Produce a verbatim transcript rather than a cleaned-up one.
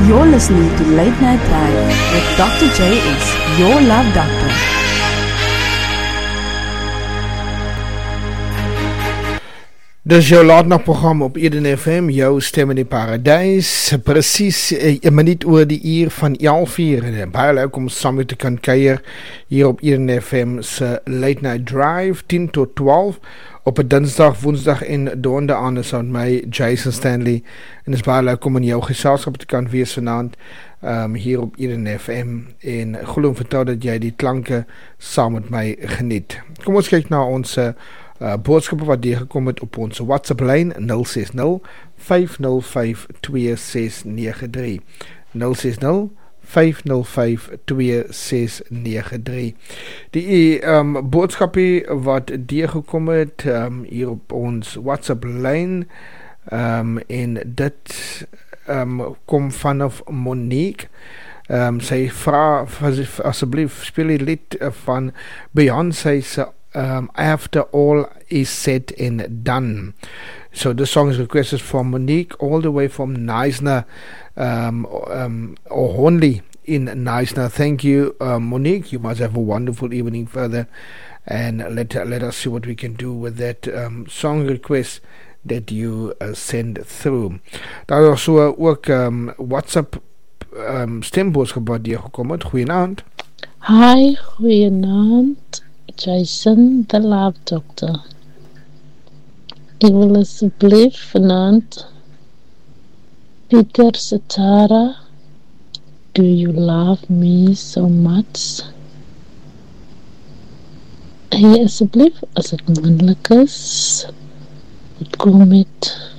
You're listening to Late Night Drive with Doctor J S, your love doctor. Dis jou laatnagprogram op Eden F M, jou stem in die paradijs, precies een minuut oor die uur van elf uur, en baie leuk om saam te kan kuier hier op Eden F M se Late Night Drive, tien tot twaalf, op een dinsdag, woensdag en donderdag aan, is aan my, Jason Stanley, en is baie leuk om in jou geselskap te kan wees vanaand, um, hier op Eden F M, en glo en vertel dat jy die klanke saam met my geniet. Kom ons kyk na ons Uh, boodskappe wat deurgekom het op ons WhatsApp lyn nul ses nul vyf nul vyf twee ses nege drie nul ses nul vyf nul vyf twee ses nege drie. Die um, boodskappe wat deurgekom het um, hier op ons WhatsApp lyn um, en dit um, kom vanaf Monique. Um, sy vra asseblief speel die lied van Beyoncé se Um, After All Is Said and Done. So this song is requested from Monique all the way from Neisner, um, um, or Hornley in Neisner. Thank you, uh, Monique. You must have a wonderful evening further, and let let us see what we can do with that um, song request that you uh, send through. Daar is so ook um, WhatsApp um, stemboodskap wat hier gekom het. Goeienaand. Hi, goeienaand. Jason, the love doctor. Ek wil asseblief vanaand Pieter Satara, Do You Love Me So Much? Hy asseblief, as het moontlik is, het kom met